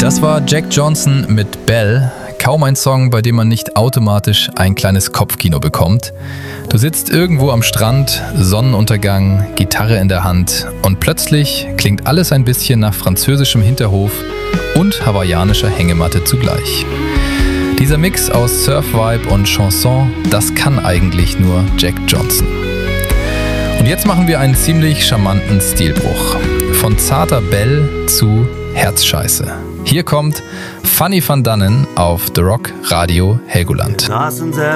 Das war Jack Johnson mit Belle. Kaum ein Song, bei dem man nicht automatisch ein kleines Kopfkino bekommt. Du sitzt irgendwo am Strand, Sonnenuntergang, Gitarre in der Hand und plötzlich klingt alles ein bisschen nach französischem Hinterhof und hawaiianischer Hängematte zugleich. Dieser Mix aus Surf-Vibe und Chanson, das kann eigentlich nur Jack Johnson. Und jetzt machen wir einen ziemlich charmanten Stilbruch. Von zarter Belle zu Herzscheiße. Hier kommt Fanny van Dannen auf The Rock Radio Helgoland. Wir saßen sehr